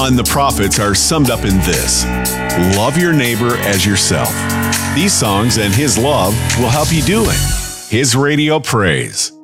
law and the prophets are summed up in this: love your neighbor as yourself. These songs and His love will help you do it. His Radio Praise.